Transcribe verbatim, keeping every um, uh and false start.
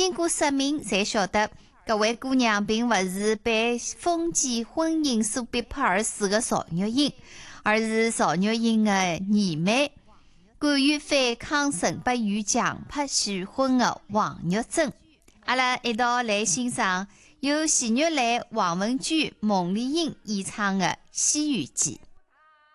聽過說明才曉得，各位姑娘並不是被封建婚姻所逼迫而死的少女人，而是少女人的義妹，敢於反抗神不與強迫許婚的王玉珍。阿拉一道來欣賞由徐若蘭、黃文菊、孟麗穎演唱的《西遊記》。